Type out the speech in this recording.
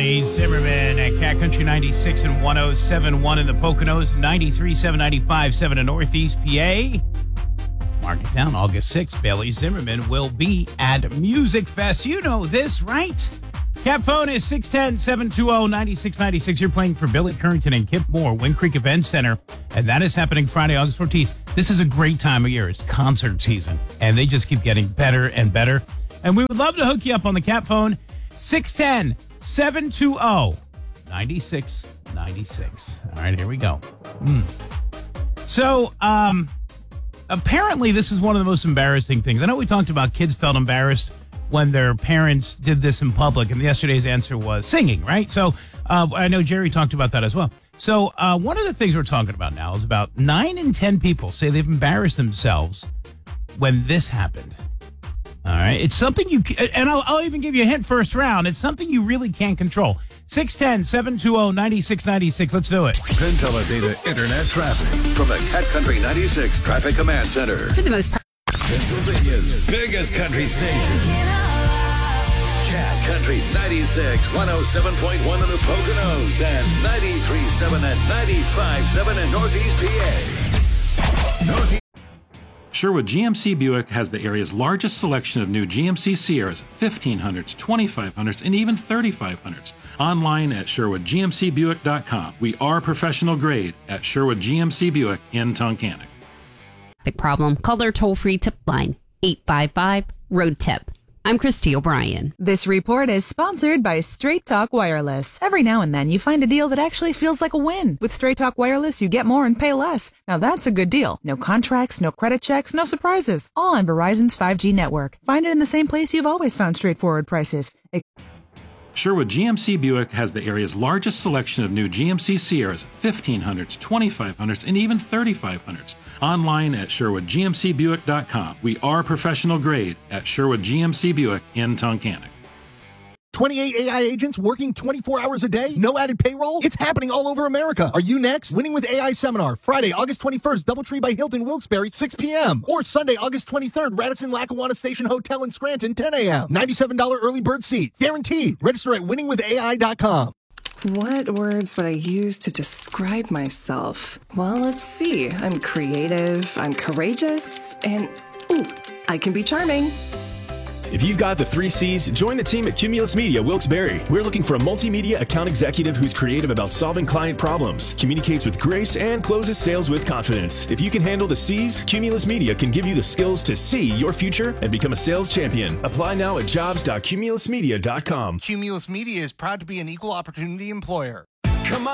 Bailey Zimmerman at Cat Country 96 and 107.1 in the Poconos, 93.7, 95.7 in Northeast PA. Mark it down, August 6th, Bailey Zimmerman will be at Music Fest. You know this, right? Cat phone is 610-720-9696. You're playing for Billy Currington and Kip Moore, Wind Creek Event Center, and that is happening Friday, August 14th. This is a great time of year. It's concert season, and they just keep getting better and better. And we would love to hook you up on the Cat phone, 610-720-9696. All right, here we go. So, apparently this is one of the most embarrassing things. I know we talked about kids felt embarrassed when their parents did this in public, and yesterday's answer was singing, right? So I know Jerry talked about that as well. So one of the things we're talking about now is about 9 in 10 people say they've embarrassed themselves when this happened. All right. It's something you, and I'll even give you a hint first round. It's something you really can't control. 610-720-9696. Let's do it. Penn Teledata Internet Traffic from the Cat Country 96 Traffic Command Center. For the most part. Pennsylvania's biggest country station. Cat Country 96, 107.1 in the Poconos, and 93.7 and 95.7 in Northeast PA. Sherwood GMC Buick has the area's largest selection of new GMC Sierras, 1500s, 2500s, and even 3500s. Online at SherwoodGMCBuick.com. We are professional grade at Sherwood GMC Buick in Tunkhannock. Big problem. Call their toll-free tip line, 855-ROAD-TIP. I'm Christy O'Brien. This report is sponsored by Straight Talk Wireless. Every now and then you find a deal that actually feels like a win. With Straight Talk Wireless, you get more and pay less. Now that's a good deal. No contracts, no credit checks, no surprises. All on Verizon's 5G network. Find it in the same place you've always found straightforward prices. Sherwood GMC Buick has the area's largest selection of new GMC Sierras, 1500s, 2500s, and even 3500s. Online at SherwoodGMCBuick.com. We are professional grade at Sherwood GMC Buick in Tunkhannock. 28 AI agents working 24 hours a day? No added payroll? It's happening all over America. Are you next? Winning with AI Seminar, Friday, August 21st, Doubletree by Hilton, Wilkes-Barre, 6 p.m. Or Sunday, August 23rd, Radisson Lackawanna Station Hotel in Scranton, 10 a.m. $97 early bird seats. Guaranteed. Register at winningwithai.com. What words would I use to describe myself? Well, let's see. I'm creative, I'm courageous, and, I can be charming. If you've got the 3 C's, join the team at Cumulus Media Wilkes-Barre. We're looking for a multimedia account executive who's creative about solving client problems, communicates with grace, and closes sales with confidence. If you can handle the C's, Cumulus Media can give you the skills to see your future and become a sales champion. Apply now at jobs.cumulusmedia.com. Cumulus Media is proud to be an equal opportunity employer. Come on.